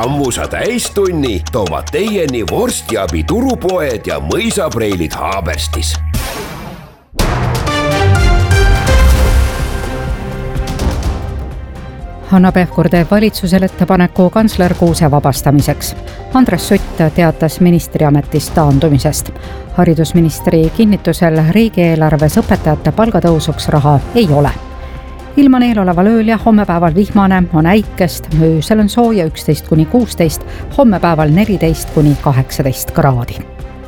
Sammusa täistunni toovad teieni vorstiabi turupoed ja mõisapreilid Haaberstis. Hanno Pevkur teeb valitsusele ettepaneku kantsler Kuuse vabastamiseks. Andres Sutt teatas ministriametist taandumisest. Haridusministri kinnitusel riigieelarves õpetajate palgatõusuks raha ei ole. Ilman eeloleval ööl ja hommepäeval vihmane on äikest, öösel on sooja 11–16, hommepäeval 14–18 kraadi.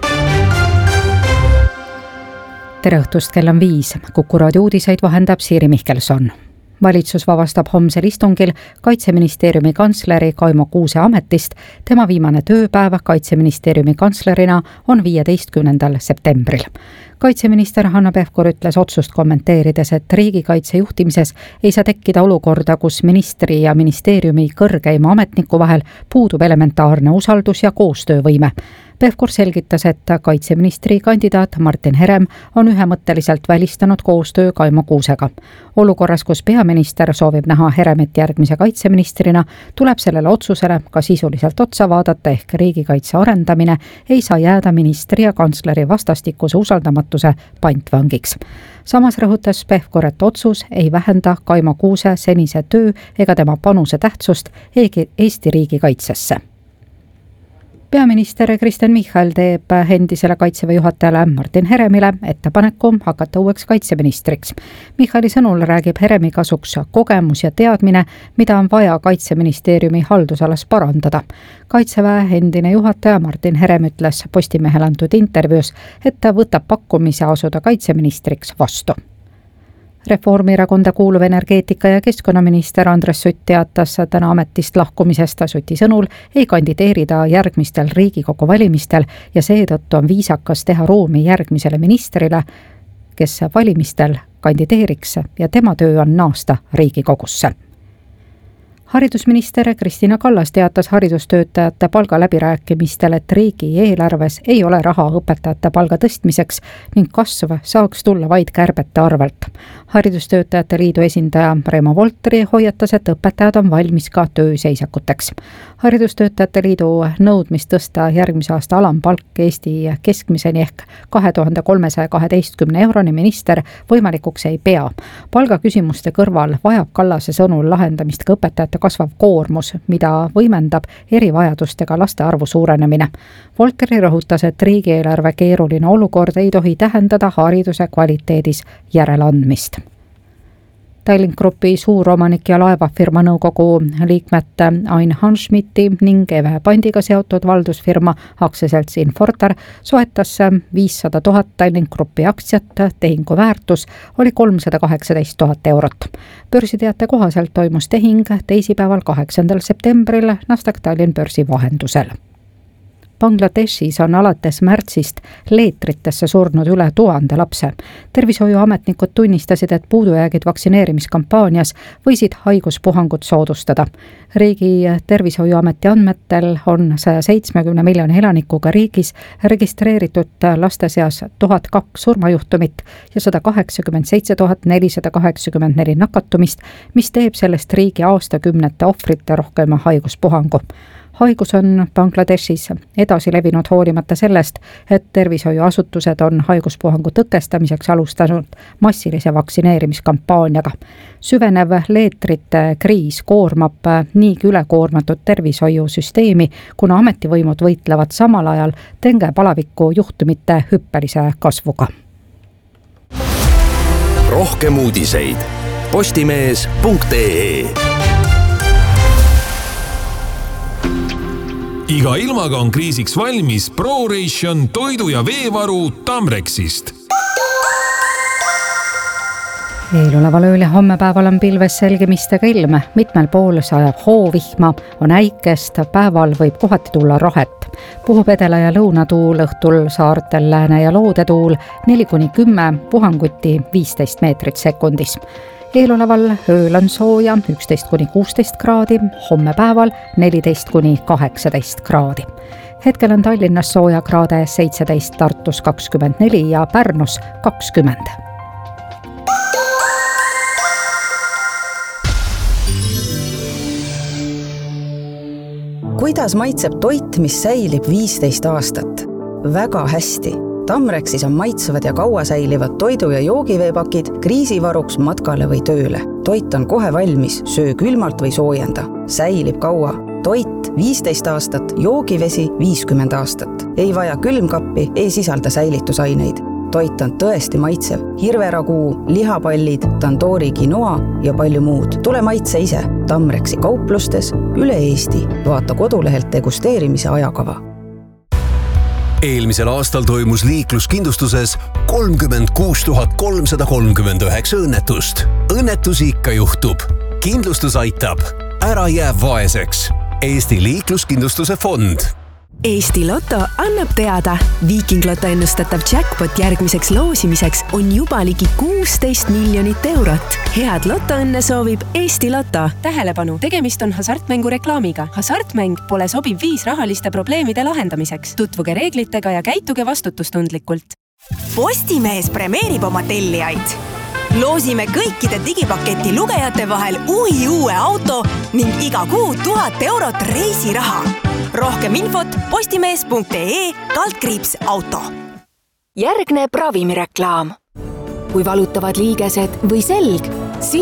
Tere õhtust, kell on 5. Kuku raadio uudiseid vahendab Siiri Mihkelson. Valitsus vabastab homsel istungil Kaitseministeeriumi kantsleri Kaimo Kuuse ametist. Tema viimane tööpäev Kaitseministeeriumi kantslerina on 15. septembril. Kaitseminister Hanno Pevkur ütles otsust kommenteerides, et riigikaitse juhtimises ei saa tekkida olukorda, kus ministri ja ministeeriumi kõrgeima ametniku vahel puudub elementaarne usaldus ja koostöövõime. Pevkur selgitas, et kaitseministri kandidaat Martin Herem on ühemõtteliselt välistanud koostöö Kaimo Kuusega. Olukorras, kus peaminister soovib näha Heremit järgmise kaitseministrina, tuleb sellele otsusele ka sisuliselt otsa vaadata, ehk riigikaitse arendamine ei saa jääda ministri ja kantsleri vastastikuse usaldamatuse pantvangiks. Samas rõhutas Pevkur, et otsus ei vähenda Kaimo Kuuse senise töö ega tema panuse tähtsust Eesti riigikaitsesse. Peaminister Kristen Michal teeb endisele kaitseväe juhatajale Martin Heremile ettepaneku hakata uueks kaitseministriks. Michali sõnul räägib Heremi kasuks kogemus ja teadmine, mida on vaja Kaitseministeeriumi haldusalas parandada. Kaitseväe endine juhataja Martin Herem ütles Postimehele antud intervjuus, et ta võtab pakkumise asuda kaitseministriks vastu. Reformierakonda kuuluv energeetika- ja keskkonnaminister Andres Sutt teatas täna ametist lahkumisest. Suti sõnul ei kandideerida järgmistel Riigikogu valimistel ja seetõttu on viisakas teha ruumi järgmisele ministrile, kes valimistel kandideeriks, ja tema töö on naasta Riigikogusse. Haridusminister Kristina Kallas teatas haridustöötajate palgaläbirääkimistel, et riigieelarves ei ole raha õpetajate palga tõstmiseks ning kasv saaks tulla vaid kärbete arvelt. Haridustöötajate liidu esindaja Reemo Voltri hoiatas, et õpetajad on valmis ka tööseisakuteks. Haridustöötajate liidu nõudmist tõsta järgmise aasta alampalk Eesti keskmiseni ehk 2312 euroni minister võimalikuks ei pea. Palgaküsimuste kõrval vajab Kallase sõnul lahendamist ka õpetajate kasvav koormus, mida võimendab erivajadustega laste arvu suurenemine. Volkeri rõhutas, et riigieelarve keeruline olukord ei tohi tähendada hariduse kvaliteedis järeleandmist. Tallink Grupi suuromanik ja laevafirma nõukogu liikmete Ain Hanschmidti ning Eve Pandiga seotud valdusfirma aktsiaselts Infortar soetas 500 000 Tallink Grupi aktsiat, tehingu väärtus oli 318 000 eurot. Börsiteate kohaselt toimus tehing teisipäeval 8. septembril Nasdaq Tallinn börsi vahendusel. Bangladeshis on alates märtsist leetritesse surnud üle 1000 lapse. Tervishoiuametnikud tunnistasid, et puudujäägid vaktsineerimiskampaanias võisid haiguspuhangut soodustada. Riigi tervishoiuameti andmetel on 170 miljoni elanikuga riigis registreeritud laste seas 1002 surmajuhtumit ja 187 484 nakatumist, mis teeb sellest riigi aastakümnete ohvrite rohkema haiguspuhangu. Haigus on Bangladeshis edasi levinud hoolimata sellest, et tervishoiuasutused on haiguspuhangu tõkestamiseks alustanud massilise vaktsineerimiskampaaniaga. Süvenev leetrite kriis koormab niigi ülekoormatud tervishoiusüsteemi, kuna ametivõimud võitlevad samal ajal dengepalaviku juhtumite hüppelise kasvuga. Rohkem uudiseid postimees.ee. Iga ilmaga on kriisiks valmis ProRation toidu- ja veevaru Tamrexist. Eeloleval ööl ja hommepäeval on pilves selgemistega ilm, mitmel pool sajab hoovihma, on äikest, päeval võib kohati tulla rohet. Puhub edela- ja lõunatuul, õhtul saartel lääne- ja loodetuul 4–10, puhanguti 15 meetrit sekundis. Eeloleval ööl on sooja 11–16 kraadi, hommepäeval 14–18 kraadi. Hetkel on Tallinnas sooja kraade 17, Tartus 24 ja Pärnus 20. Kuidas maitseb toit, mis säilib 15 aastat? Väga hästi. Tamrexis on maitsevad ja kaua säilivad toidu- ja joogiveepakid kriisivaruks matkale või tööle. Toit on kohe valmis, söö külmalt või soojenda. Säilib kaua. Toit 15 aastat, joogivesi 50 aastat. Ei vaja külmkappi, ei sisalda säilitusaineid. Toit on tõesti maitsev. Hirveraguu, lihapallid, tandoori quinoa ja palju muud. Tule maitse ise. Tamrexi kauplustes üle Eesti. Vaata kodulehelt degusteerimise ajakava. Eelmisel aastal toimus liikluskindlustuses 36 339 õnnetust. Õnnetusi ikka juhtub. Kindlustus aitab. Ära jää vaeseks. Eesti liikluskindlustuse fond. Eesti Lotto annab teada. Viiking Lotto ennustatav jackpot järgmiseks loosimiseks on juba ligi 16 miljonit eurot. Head lotoõnne soovib Eesti Lotto. Tähelepanu, tegemist on hasartmängu reklaamiga. Hasartmäng pole sobiv viis rahaliste probleemide lahendamiseks. Tutvuge reeglitega ja käituge vastutustundlikult. Postimees premeerib oma tellijaid. Loosime kõikide digipaketi lugejate vahel uue auto ning iga kuu 1000 eurot reisiraha. Rohkem infot postimees.ee/auto. Järgneb ravimireklaam. Kui valutavad liigesed või selg,